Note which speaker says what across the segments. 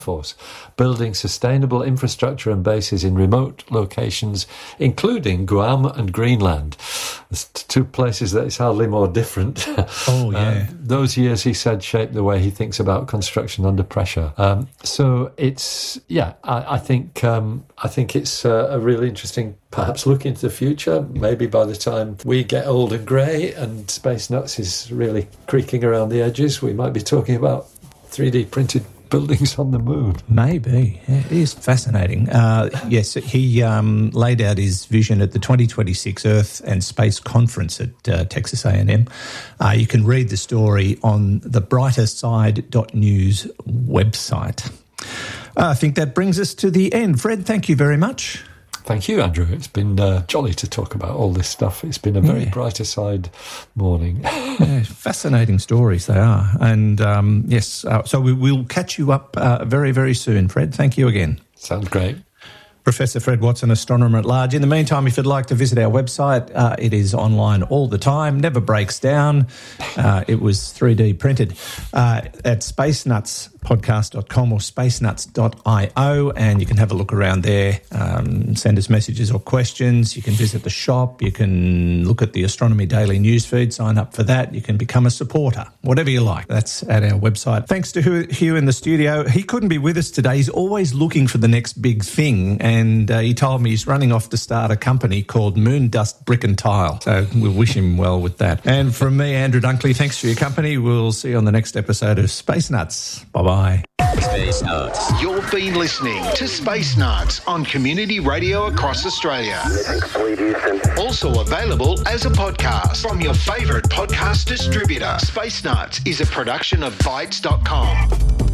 Speaker 1: force, building sustainable infrastructure and bases in remote locations, including Guam and Greenland. There's two places that is hardly more different.
Speaker 2: Oh, yeah.
Speaker 1: Those years, he said, shaped the way he thinks about construction under pressure. So it's, I think it's a really interesting, perhaps look into the future. Maybe by the time we get old and grey and Space Nuts is really creaking around the edges, we might be talking about 3D printed buildings on the moon.
Speaker 2: Maybe. Yeah, it is fascinating. Yes, he laid out his vision at the 2026 Earth and Space Conference at Texas A&M. You can read the story on the brighterside.news website. I think that brings us to the end. Fred, thank you very much.
Speaker 1: Thank you, Andrew. It's been jolly to talk about all this stuff. It's been a very brighter side morning.
Speaker 2: Fascinating stories they are. And yes, so we will catch you up very, very soon, Fred. Thank you again.
Speaker 1: Sounds great.
Speaker 2: Professor Fred Watson, astronomer at large. In the meantime, if you'd like to visit our website, it is online all the time, never breaks down. It was 3D printed at spacenutspodcast.com or spacenuts.io, and you can have a look around there, send us messages or questions. You can visit the shop. You can look at the Astronomy Daily newsfeed, sign up for that. You can become a supporter, whatever you like. That's at our website. Thanks to Hugh in the studio. He couldn't be with us today. He's always looking for the next big thing, and he told me he's running off to start a company called Moon Dust Brick and Tile. So we'll wish him well with that. And from me, Andrew Dunkley, thanks for your company. We'll see you on the next episode of Space Nuts. Bye-bye.
Speaker 3: Space Nuts.
Speaker 4: You've been listening to Space Nuts on Community Radio across Australia. Also available as a podcast from your favourite podcast distributor. Space Nuts is a production of Bytes.com.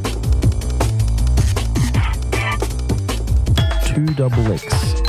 Speaker 5: 2XX.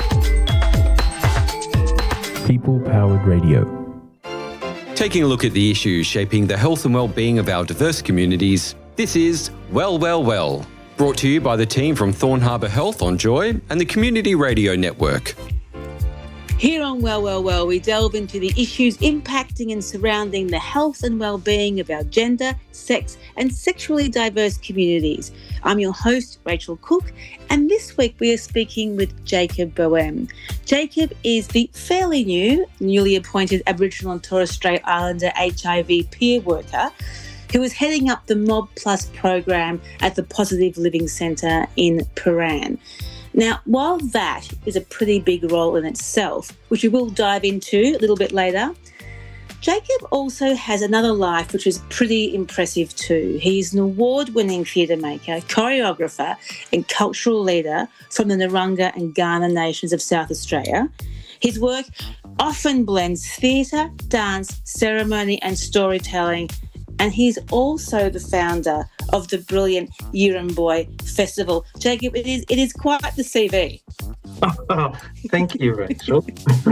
Speaker 5: People-powered radio.
Speaker 6: Taking a look at the issues shaping the health and well-being of our diverse communities, this is Well, Well, Well, brought to you by the team from Thorn Harbour Health on Joy and the Community Radio Network.
Speaker 7: Here on Well, Well, Well, we delve into the issues impacting and surrounding the health and well-being of our gender, sex and sexually diverse communities. I'm your host, Rachel Cook, and this week we are speaking with Jacob Boehm. Jacob is the fairly newly appointed Aboriginal and Torres Strait Islander HIV peer worker who is heading up the Mob Plus program at the Positive Living Centre in Prahran. Now, while that is a pretty big role in itself, which we will dive into a little bit later, Jacob also has another life which is pretty impressive too. He's an award-winning theatre maker, choreographer and cultural leader from the Narungga and Kaurna nations of South Australia. His work often blends theatre, dance, ceremony and storytelling, and he's also the founder of the brilliant Yirramboi Festival. Jacob, it is quite the CV.
Speaker 8: Thank you, Rachel.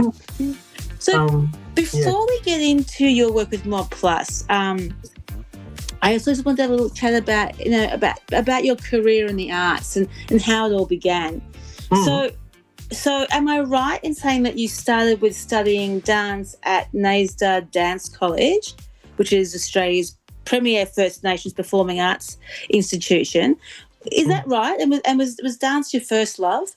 Speaker 7: So before we get into your work with Mob Plus, I also just wanted to have a little chat about your career in the arts and how it all began. So am I right in saying that you started with studying dance at Nasda Dance College, which is Australia's premier First Nations performing arts institution? Is that right? And was dance your first love?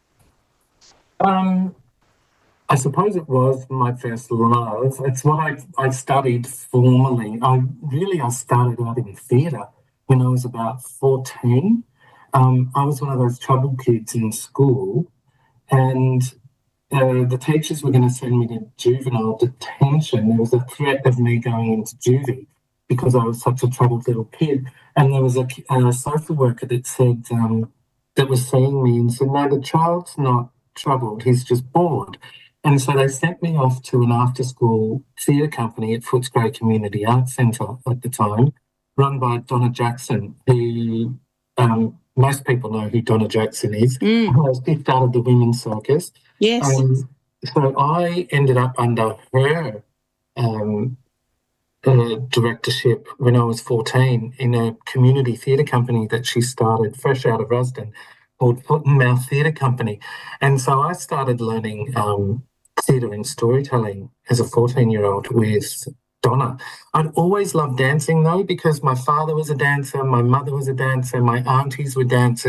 Speaker 8: I suppose it was my first love. It's what I studied formally. I started out in theatre when I was about 14. I was one of those trouble kids in school, and the teachers were going to send me to juvenile detention. There was a threat of me going into juvie because I was such a troubled little kid. And there was a social worker that said, that was seeing me and said, no, the child's not troubled, he's just bored. And so they sent me off to an after-school theatre company at Footscray Community Arts Centre at the time, run by Donna Jackson, who most people know who Donna Jackson is. She started the Women's Circus.
Speaker 7: Yes.
Speaker 8: So I ended up under her directorship when I was 14 in a community theatre company that she started fresh out of Rusden called Foot and Mouth Theatre Company. And so I started learning theatre and storytelling as a 14-year-old with Donna. I'd always loved dancing though, because my father was a dancer, my mother was a dancer, my aunties were dancers.